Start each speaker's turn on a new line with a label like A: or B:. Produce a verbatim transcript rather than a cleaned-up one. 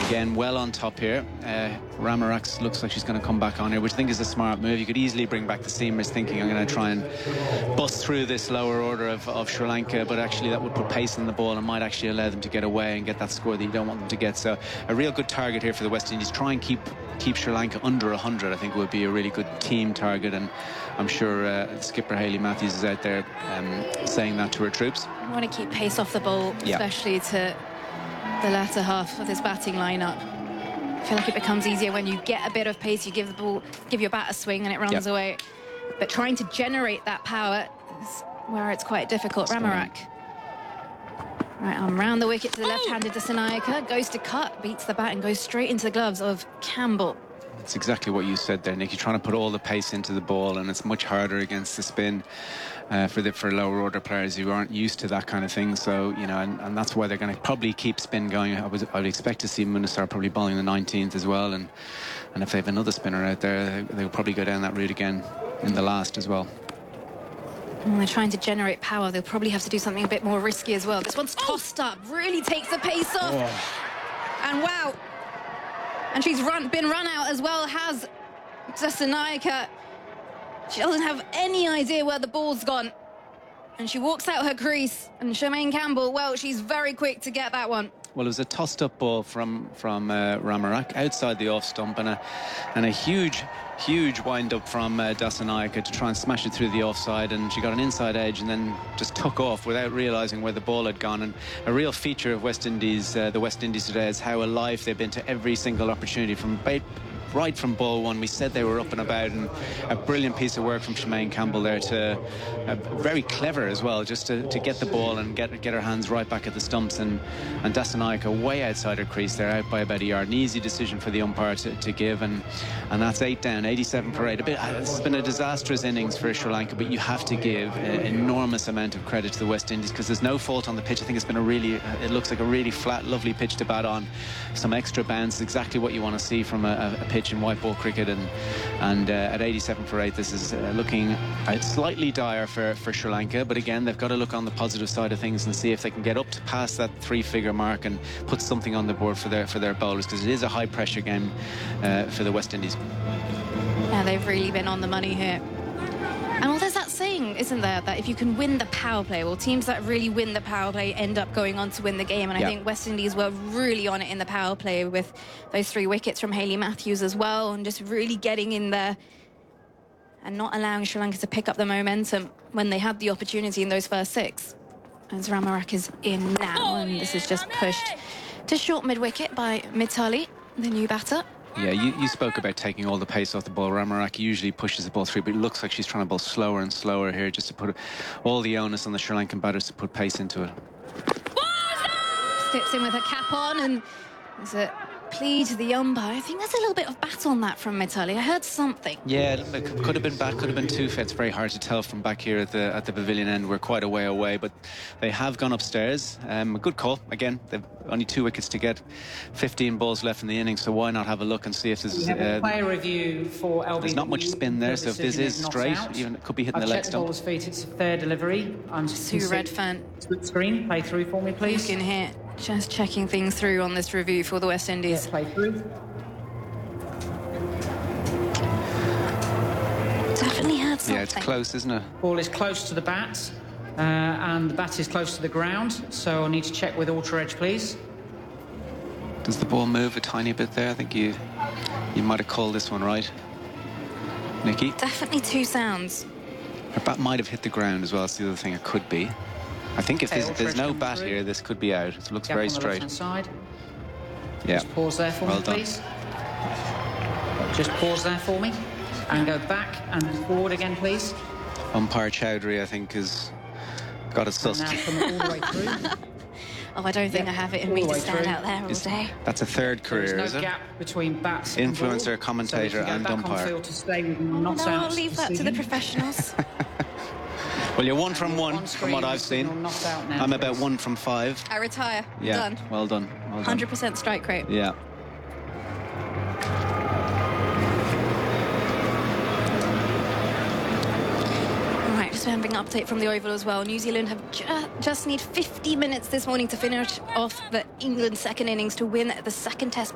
A: Again, well on top here. Uh, Ramarak looks like she's going to come back on here, which I think is a smart move. You could easily bring back the seamers thinking I'm going to try and bust through this lower order of, of Sri Lanka, but actually that would put pace in the ball and might actually allow them to get away and get that score that you don't want them to get. So a real good target here for the West Indies. Try and keep keep Sri Lanka under one hundred, I think would be a really good team target, and I'm sure uh, skipper Hayley Matthews is out there um, saying that to her troops.
B: You want to keep pace off the ball, especially yeah. to the latter half of this batting lineup. I feel like it becomes easier when you get a bit of pace, you give the ball, give your bat a swing and it runs yep. away. But trying to generate that power is where it's quite difficult. Ramarak. Right, arm round the wicket to the oh. left-handed Dassanayake, goes to cut, beats the bat and goes straight into the gloves of Campbell.
A: It's exactly what you said there, Nick. You're trying to put all the pace into the ball, and it's much harder against the spin uh, for the for lower order players who aren't used to that kind of thing. So, you know, and, and that's why they're going to probably keep spin going. I, was, I would expect to see Munasar probably bowling the nineteenth as well, and and if they have another spinner out there, they'll probably go down that route again in the last as well.
B: And they're trying to generate power. They'll probably have to do something a bit more risky as well. This one's tossed up, really takes the pace off. Oh. And wow. And she's run, been run out as well, has Dassanayake. She doesn't have any idea where the ball's gone. And she walks out her crease. And Charmaine Campbell, well, she's very quick to get that one.
A: Well, it was a tossed-up ball from from uh, Ramarak outside the off-stump, and a and a huge, huge wind-up from uh, Dassanayake to try and smash it through the offside, and she got an inside edge and then just took off without realising where the ball had gone. And a real feature of West Indies, uh, the West Indies today, is how alive they've been to every single opportunity from bait. Right from ball one. We said they were up and about, and a brilliant piece of work from Charmaine Campbell there to uh, very clever as well, just to, to get the ball and get get her hands right back at the stumps, and and Dassanayake way outside her crease there, out by about a yard. An easy decision for the umpire to, to give, and and that's eight down, eighty-seven for eight. A bit, uh, this has been a disastrous innings for Sri Lanka, but you have to give an enormous amount of credit to the West Indies because there's no fault on the pitch. I think it's been a really, uh, it looks like a really flat, lovely pitch to bat on. Some extra bounce, exactly what you want to see from a, a pitch in white ball cricket, and and uh, at eighty-seven for eight, this is uh, looking uh, slightly dire for, for Sri Lanka, but again, they've got to look on the positive side of things and see if they can get up to past that three-figure mark and put something on the board for their for their bowlers, because it is a high-pressure game uh, for the West Indies.
B: Yeah, they've really been on the money here. And well, there's that saying, isn't there, that if you can win the power play, well, teams that really win the power play end up going on to win the game. And yeah. I think West Indies were really on it in the power play with those three wickets from Hayley Matthews as well, and just really getting in there and not allowing Sri Lanka to pick up the momentum when they had the opportunity in those first six. As Ramarak is in now, oh, and this is just pushed to short mid-wicket by Mithali, the new batter.
A: Yeah, you, you spoke about taking all the pace off the ball. Ramarak usually pushes the ball through, but it looks like she's trying to bowl slower and slower here, just to put all the onus on the Sri Lankan batters to put pace into it.
B: Steps in with her cap on, and there's a plea to the umpire. I think there's a little bit of bat on that from Mithali. I heard something.
A: Yeah, it could have been bat, could have been two. It's very hard to tell from back here at the at the pavilion end. We're quite a way away, but they have gone upstairs. Um, a good call. Again, they've only two wickets to get, fifteen balls left in the innings, so why not have a look and see if there's...
C: We have a player uh, review for L B W.
A: There's not much spin there, so if this is straight, out. even it could be hitting
C: I've
A: the leg
C: stump. I've checked the ball's feet. It's a fair delivery. I'm
B: Sue Redfern.
C: Split screen. Play through for me, please.
B: You can hear just checking things through on this review for the West Indies.
C: Yeah, play through.
B: Definitely heard something.
A: Yeah, it's close, isn't it?
C: Ball is close to the bat, uh, and the bat is close to the ground, so I need to check with Ultra Edge, please.
A: Does the ball move a tiny bit there? I think you you might have called this one right, Nikki.
B: Definitely two sounds.
A: Her bat might have hit the ground as well. That's the other thing it could be. I think if there's, there's no bat here, this could be out. It looks
C: Gap
A: very
C: on the
A: straight.
C: left-hand side.
A: Yeah.
C: Just pause there for
A: well
C: me,
A: done.
C: please. Just pause there for me. And go back and forward again, please.
A: Umpire Chowdhury, I think, has got it sussed.
C: And now coming all the way through.
B: Oh, I don't think
C: Yep.
B: I have it in
C: All
B: me
C: the
B: to
C: way
B: stand
C: through.
B: out there all
A: Is-
B: day.
A: That's a third career,
C: There's
A: is
C: no
A: it?
C: gap between bats
A: Influencer,
C: and ball,
A: commentator,
C: so we can
A: and
C: go back
A: umpire.
C: On field to stay with not
B: No,
C: out
B: I'll leave that to the
C: decision.
B: professionals.
A: Well, you're one from
C: And
A: one,
C: on
A: from
C: screen,
A: what I've
C: signal
A: seen.
C: not out now,
A: I'm about
C: please.
A: one from five.
B: I retire.
A: Yeah,
B: Done.
A: well done. Well done.
B: one hundred percent strike rate.
A: Yeah.
B: Right, just having an update from the Oval as well. New Zealand have ju just need fifty minutes this morning to finish off the England second innings to win the second test.